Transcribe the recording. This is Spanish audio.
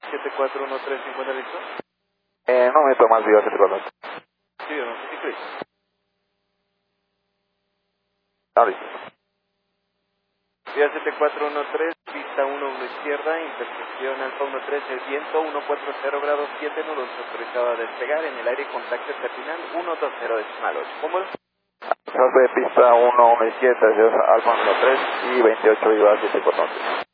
741350, ¿listo? No me tomas Viva 741. Sí, no sé si Chris. Ah, listo. Vía 7413, pista 1 izquierda, intersección Alfa 13, viento 140 grados 7 nudos, autorizado a despegar en el aire, contacto terminal 120.8. ¿Cómo? José, pista 1 izquierda, Alfa 3 y 28 Viva 741.